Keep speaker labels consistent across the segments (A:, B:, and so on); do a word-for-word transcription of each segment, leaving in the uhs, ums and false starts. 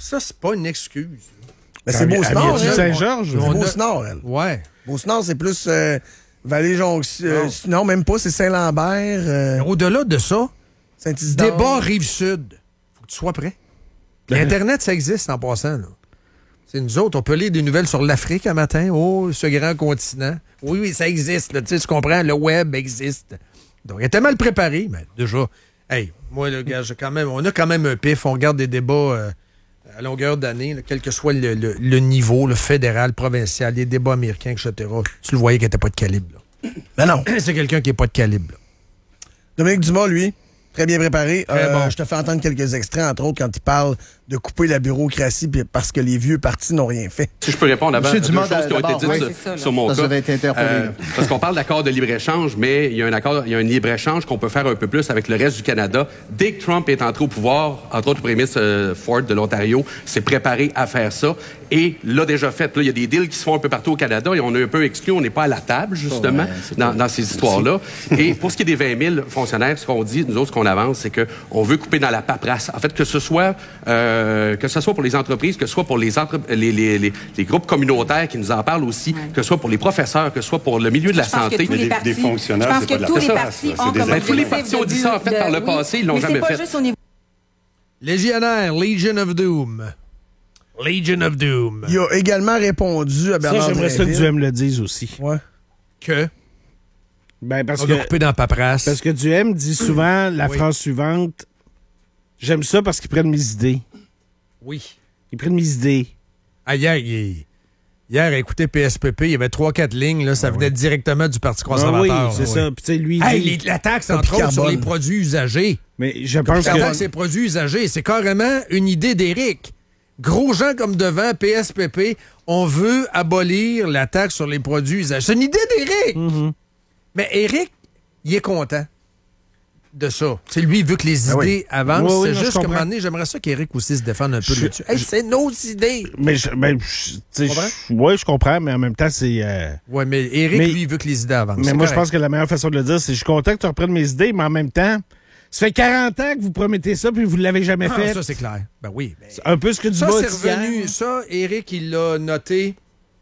A: Ça, c'est pas une excuse.
B: Mais c'est Beauce-Nord,
C: elle. Saint-Georges?
B: C'est Beauce-Nord, elle.
A: Ouais.
B: Beauce-Nord, c'est plus euh, Vallée-Jonction. Euh, non, même pas, c'est Saint-Lambert. Euh,
A: Au-delà de ça,
B: Saint-Isidore.
A: débat Rive-Sud. Faut que tu sois prêt. L'Internet, ça existe en passant, là. C'est nous autres, on peut lire des nouvelles sur l'Afrique un matin. Oh, ce grand continent. Oui, oui, ça existe. Là, tu comprends, le web existe. Donc, il était mal préparé, mais déjà, hey, moi, le gars, j'ai quand même, on a quand même un pif. On regarde des débats euh, à longueur d'année, là, quel que soit le, le, le niveau, le fédéral, provincial, les débats américains, et cetera. Tu le voyais qu'il n'était pas de calibre. Là.
B: Ben non.
A: C'est quelqu'un qui n'est pas de calibre. Là.
B: Dominique Dumas, lui, très bien préparé.
A: Très
B: euh,
A: bon.
B: Je te fais entendre quelques extraits, entre autres, quand il parle de couper la bureaucratie parce que les vieux partis n'ont rien fait.
D: Si je peux répondre avant à deux
E: Dumas,
D: choses qui ont été dites
E: oui,
D: sur,
E: ça,
D: sur mon
E: ça,
D: cas.
E: ça avait été interpellé,
D: Euh,
E: là.
D: parce qu'on parle d'accord de libre-échange, mais il y a un accord, il y a un libre-échange qu'on peut faire un peu plus avec le reste du Canada. Dès que Trump est entré au pouvoir, entre autres le premier ministre euh, Ford de l'Ontario s'est préparé à faire ça et l'a déjà fait. Là, il y a des deals qui se font un peu partout au Canada et on est un peu exclu, on n'est pas à la table, justement,
E: oh, ouais,
D: dans, dans ces histoires-là. Et pour ce qui est des vingt mille fonctionnaires, ce qu'on dit, nous autres, ce qu'on avance, c'est qu'on veut couper dans la paperasse. En fait, que ce soit, euh, que ce soit pour les entreprises, que ce soit pour les, entre... les, les, les, les groupes communautaires qui nous en parlent aussi, ouais. que ce soit pour les professeurs, que ce soit pour le milieu de la santé.
F: Mais des,
G: partis,
F: des fonctionnaires, c'est pas de la
G: paperasse.
D: Tous les partis ont dit ça, en fait,
G: de,
D: par le
G: oui,
D: passé, ils l'ont
G: mais
D: jamais
G: c'est pas
D: fait.
G: Juste au niveau...
A: Légionnaire, Legion of Doom. Legion of Doom.
B: Il a également répondu à Bernard
C: Ça, j'aimerais ça que
B: Drinville.
C: Duhem le dise aussi.
B: Ouais.
A: Que?
C: Ben, parce
A: On
C: que,
A: va couper dans la paperasse.
C: parce que Duhem dit souvent la
A: Oui.
C: phrase suivante. J'aime ça parce qu'ils prennent mes idées.
A: Oui.
C: Ils prennent mes idées.
A: Ah, hier, il... hier, écoutez, P S P P, il y avait trois quatre lignes, là, ça
C: Ah,
A: venait
C: oui.
A: directement du Parti
C: Ah
A: conservateur.
C: oui,
A: là,
C: c'est
A: oui.
C: ça. Puis, tu sais, lui, il
A: Hey,
C: dit-
A: les- la taxe,
B: Pas
A: entre
B: de
A: autres, sur
B: carbone.
A: les produits usagés.
C: Mais je pense
A: La
C: que...
A: taxe sur les produits usagés, c'est carrément une idée d'Éric. Gros gens comme devant, P S P P, on veut abolir la taxe sur les produits usagés. C'est une idée d'Éric.
C: Mm-hmm.
A: Mais Éric, il est content de ça. C'est lui, il veut que les
B: Ah oui.
A: idées avancent.
C: Oui, oui,
A: c'est
C: non,
A: juste
C: je
A: qu'à un
C: comprends.
A: moment donné, j'aimerais ça qu'Éric aussi se défende un peu
C: Je-
A: là-dessus. Hey,
C: je-
A: c'est nos idées.
C: Mais, je, ben, je- tu sais,
A: comprends?
C: je- ouais, je comprends, mais en même temps, c'est... euh,
A: Oui, mais Éric,
C: Mais-
A: lui, il veut que les idées avancent.
C: Mais
A: C'est
C: moi, je
A: correct.
C: pense que la meilleure façon de le dire, c'est je suis content que tu reprennes mes idées, mais en même temps, ça fait quarante ans que vous promettez ça, puis vous ne l'avez jamais
A: Ah,
C: fait.
A: ça, c'est clair. Ben oui. ben-
C: C'est un peu ce que
A: Ça,
C: Dumas
A: c'est
C: dit hier.
A: revenu. Ça, Éric, il l'a noté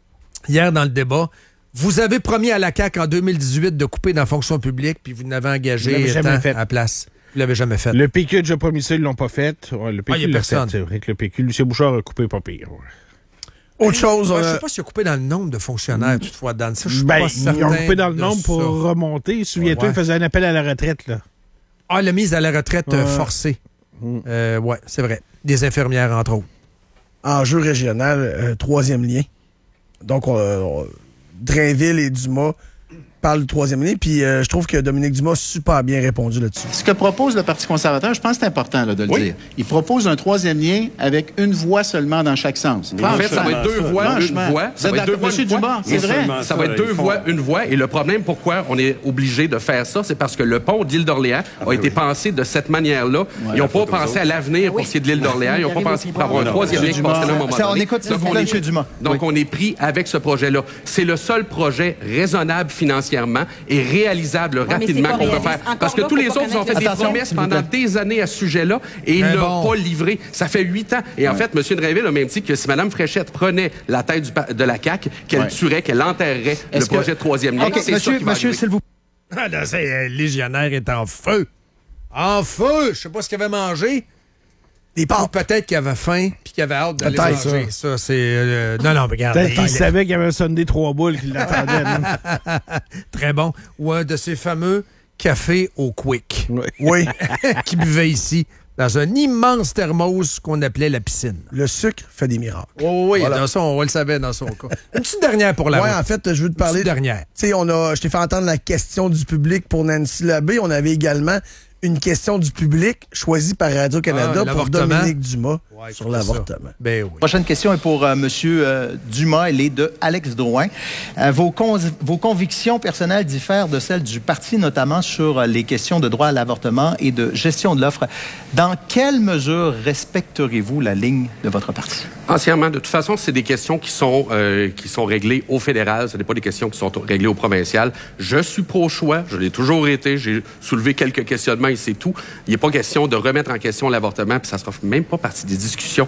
A: hier dans le débat. Vous avez promis à la C A Q en deux mille dix-huit de couper dans la fonction publique, puis vous n'avez
C: Vous
A: engagé
C: l'avez jamais
A: tant
C: fait.
A: à la place. Vous l'avez jamais fait.
C: Le P Q a déjà promis ça, ils l'ont pas fait. Ouais, le P Q
A: Ah, y a
C: l'a
A: personne.
C: fait, c'est vrai que le P Q, Lucien Bouchard a coupé pas pire. ouais.
B: Autre chose,
A: Ouais, je
B: euh,
A: sais pas s'il a coupé dans le nombre de fonctionnaires, toutefois, dans ça. Je suis
C: Ben,
A: pas
C: ils
A: certain
C: ont coupé dans le
A: de
C: nombre pour
A: ça.
C: remonter. Souviens-toi,
A: Ouais.
C: il faisait un appel à la retraite, là.
A: Ah, la mise à la retraite euh,
C: Ouais.
A: forcée.
C: Mm.
A: Euh, ouais, c'est vrai. Des infirmières, entre autres.
B: enjeu régional, euh, troisième lien. Donc, on, on- Drainville et Dumas parlent du troisième lien, puis euh, je trouve que Dominique Dumas a super bien répondu là-dessus.
E: Ce que propose le Parti conservateur, je pense que c'est important là, de le
D: Oui.
E: dire. Il propose un troisième lien avec une voie seulement dans chaque sens.
D: En fait, ça va être deux
E: Franchement,
D: voies, une
E: franchement.
D: voie.
E: Vous
D: Ça
E: êtes
D: va être deux
E: d'accord,
D: voies,
E: Monsieur
D: une voie.
E: Dumas, c'est
F: Non
E: vrai.
F: seulement
D: Ça va être
F: ils
D: deux
F: font-
D: voies, une voie. Et le problème, pourquoi on est obligé de faire ça, c'est parce que le pont de l'île d'Orléans a été pensé de cette manière-là. Ils n'ont pas pensé à l'avenir pour ce qui est de l'île d'Orléans. Ils n'ont pas pensé pour avoir un
F: Non,
D: troisième lien qui
E: Dumas,
D: passerait là à un moment
E: ça, on
D: donné.
E: écoute, s'il
D: Donc,
E: vous
D: on
E: plaît,
D: est
E: Monsieur
D: pris-
E: Dumas.
D: Donc,
E: Oui.
D: on est pris avec ce projet-là. C'est le seul projet raisonnable financièrement et réalisable
G: mais c'est
D: rapidement
G: pas
D: qu'on peut
G: réaliste.
D: faire.
G: Encore
D: Parce que
G: là,
D: tous
G: faut
D: les
G: pas
D: autres ont fait
G: connaître
D: des
E: Attention,
D: promesses
E: s'il vous
D: pendant
E: plaît.
D: des années à ce sujet-là et il
A: Très
D: n'a
A: bon.
D: pas livré. Ça fait huit ans. Et en fait, M. Drainville a même dit que si Mme Fréchette prenait la tête du pa- de la C A Q, qu'elle
E: Ouais.
D: tuerait, qu'elle enterrerait le
E: Est-ce que-
D: projet de troisième lien.
E: OK,
D: C'est ça
E: monsieur,
D: qui va
E: monsieur,
D: arriver.
E: s'il vous
A: Ah, là, c'est, euh, le légionnaire est en feu. En feu! Je sais pas ce qu'il avait mangé.
B: Des
A: Ou
B: pâtes.
A: peut-être qu'il avait faim puis qu'il avait hâte d'aller
B: Peut-être
A: manger. Ça, c'est... euh, non, non, regarde.
C: Peut-être qu'il
A: il-
C: savait qu'il y avait un Sunday trois boules qui l'attendait. non?
A: Très bon. Ou un de ces fameux cafés au Quick
B: Oui,
A: qui buvait ici dans un immense thermos qu'on appelait la piscine.
B: le sucre fait des miracles.
A: Oui, oui, oui,
B: Voilà.
A: dans son, on le savait dans son cas. Une petite dernière pour la
B: Ouais,
A: route.
B: en fait, je veux te
A: Une
B: parler.
A: petite dernière.
B: Tu sais, on a, je t'ai fait entendre la question du public pour Nancy Labbé. On avait également une question du public choisie par Radio-Canada
A: Ah,
B: pour
A: l'avortement.
B: Dominique Dumas
A: Ouais,
B: sur
A: c'est
B: l'avortement.
A: ça. Ben oui.
E: Prochaine question est pour euh, Monsieur euh, Dumas. Elle est de Alex Drouin. Euh, vos, con- vos convictions personnelles diffèrent de celles du parti, notamment sur euh, les questions de droit à l'avortement et de gestion de l'offre. Dans quelle mesure respecterez-vous la ligne de votre parti?
D: Entièrement. De toute façon, c'est des questions qui sont euh, qui sont réglées au fédéral. Ce n'est pas des questions qui sont réglées au provincial. Je suis pro-choix. Je l'ai toujours été. J'ai soulevé quelques questionnements et c'est tout. Il n'est pas question de remettre en question l'avortement, puis ça ne sera même pas partie des discussions